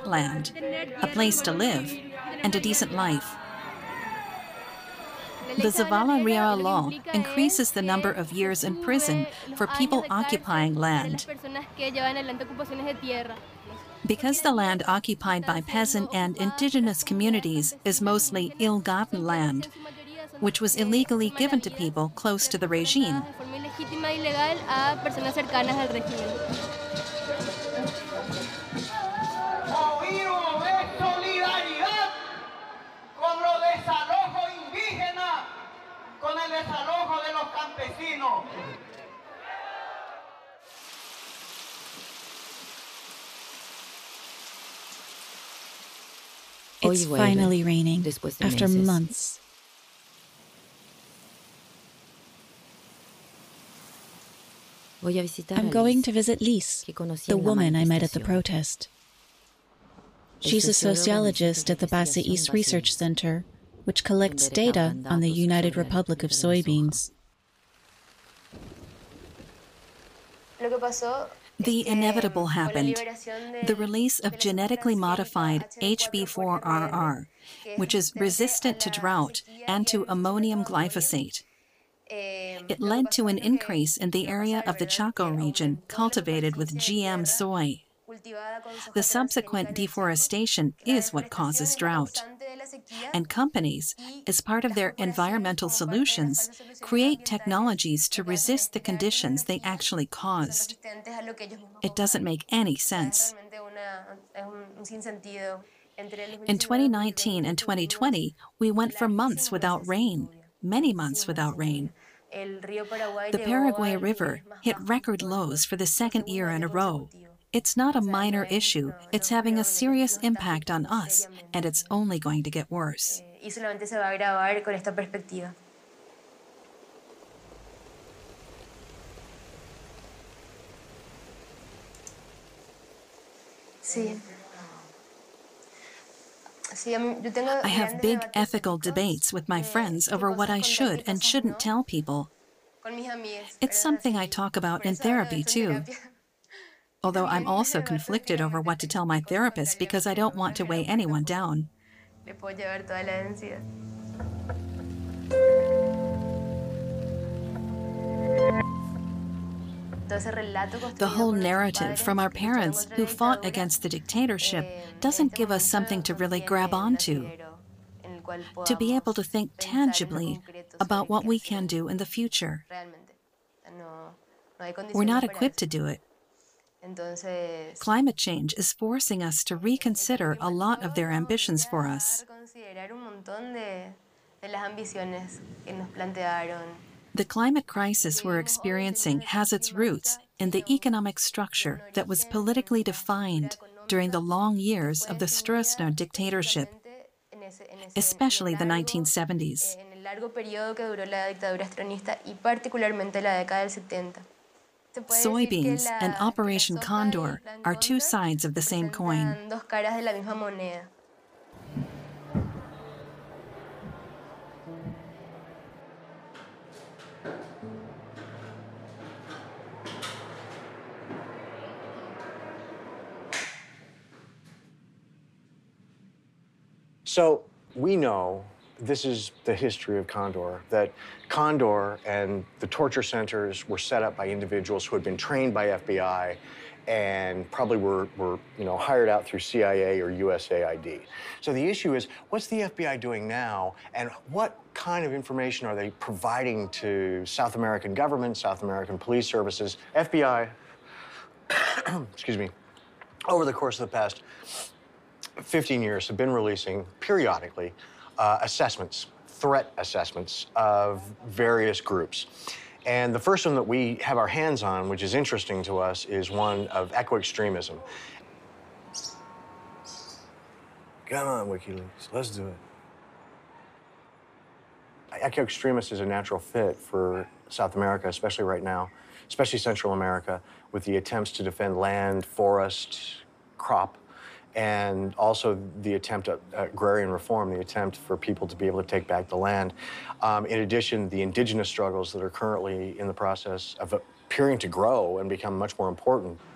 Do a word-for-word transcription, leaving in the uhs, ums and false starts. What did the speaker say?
get land, a place to live, and a decent life. The Zavala Real law increases the number of years in prison for people occupying land. Because the land occupied by peasant and indigenous communities is mostly ill-gotten land, which was illegally given to people close to the regime. It's finally raining, after months. I'm going to visit Lise, the woman I met at the protest. She's a sociologist at the Basa East Research Center, which collects data on the United Republic of Soybeans. The inevitable happened, the release of genetically modified H B four R R, which is resistant to drought and to ammonium glyphosate. It led to an increase in the area of the Chaco region cultivated with G M soy. The subsequent deforestation is what causes drought. And companies, as part of their environmental solutions, create technologies to resist the conditions they actually caused. It doesn't make any sense. In twenty nineteen and twenty twenty, we went for months without rain, many months without rain. The Paraguay River hit record lows for the second year in a row. It's not a minor issue, it's having a serious impact on us, and it's only going to get worse. I have big ethical debates with my friends over what I should and shouldn't tell people. It's something I talk about in therapy, too. Although I'm also conflicted over what to tell my therapist because I don't want to weigh anyone down. The whole narrative from our parents who fought against the dictatorship doesn't give us something to really grab onto, to be able to think tangibly about what we can do in the future. We're not equipped to do it. Climate change is forcing us to reconsider a lot of their ambitions for us. The climate crisis we're experiencing has its roots in the economic structure that was politically defined during the long years of the Stroessner dictatorship, especially the nineteen seventies. Soybeans and Operation Condor are two sides of the same coin. So we know this is the history of Condor, that Condor and the torture centers were set up by individuals who had been trained by F B I and probably were, were you know, hired out through C I A or U S A I D. So the issue is, what's the F B I doing now, and what kind of information are they providing to South American government, South American police services? F B I, excuse me, over the course of the past fifteen years have been releasing periodically uh, assessments, threat assessments of various groups. And the first one that we have our hands on, which is interesting to us, is one of eco-extremism. Come on, WikiLeaks, let's do it. Eco-extremist is a natural fit for South America, especially right now, especially Central America, with the attempts to defend land, forest, crop, and also the attempt at agrarian reform, the attempt for people to be able to take back the land. Um, in addition, the indigenous struggles that are currently in the process of appearing to grow and become much more important.